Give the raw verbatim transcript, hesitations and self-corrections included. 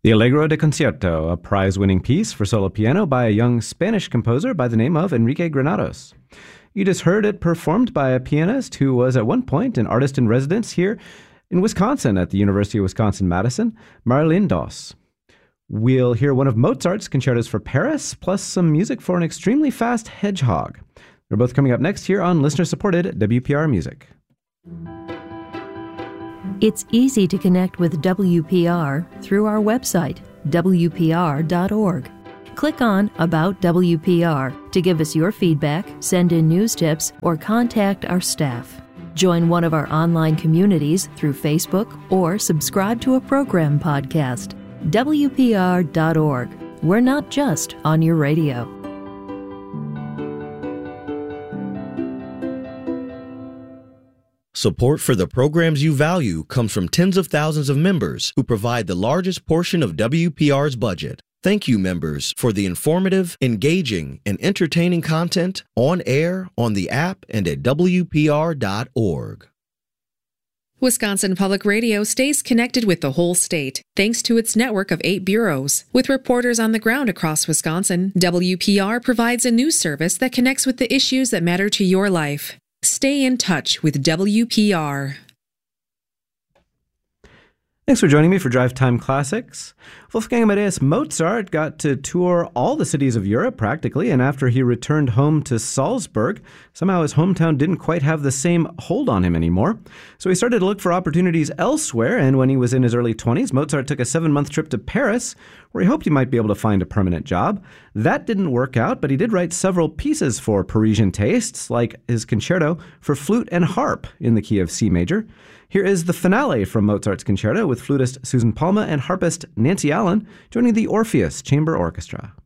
The Allegro de Concierto, a prize-winning piece for solo piano by a young Spanish composer by the name of Enrique Granados. You just heard it performed by a pianist who was at one point an artist in residence here in Wisconsin at the University of Wisconsin-Madison, Marilyn Doss. We'll hear one of Mozart's concertos for Paris, plus some music for an extremely fast hedgehog. They're both coming up next here on listener-supported W P R Music. It's easy to connect with W P R through our website, W P R dot org. Click on About W P R to give us your feedback, send in news tips, or contact our staff. Join one of our online communities through Facebook or subscribe to a program podcast. W P R dot org. We're not just on your radio. Support for the programs you value comes from tens of thousands of members who provide the largest portion of W P R's budget. Thank you, members, for the informative, engaging, and entertaining content on air, on the app, and at W P R dot org. Wisconsin Public Radio stays connected with the whole state, thanks to its network of eight bureaus. With reporters on the ground across Wisconsin, W P R provides a news service that connects with the issues that matter to your life. Stay in touch with W P R. Thanks for joining me for Drive Time Classics. Wolfgang Amadeus Mozart got to tour all the cities of Europe practically, and after he returned home to Salzburg, somehow his hometown didn't quite have the same hold on him anymore. So he started to look for opportunities elsewhere, and when he was in his early twenties, Mozart took a seven-month trip to Paris, where he hoped he might be able to find a permanent job. That didn't work out, but he did write several pieces for Parisian tastes, like his concerto for flute and harp in the key of C major. Here is the finale from Mozart's concerto with flutist Susan Palma and harpist Nancy Allen joining the Orpheus Chamber Orchestra.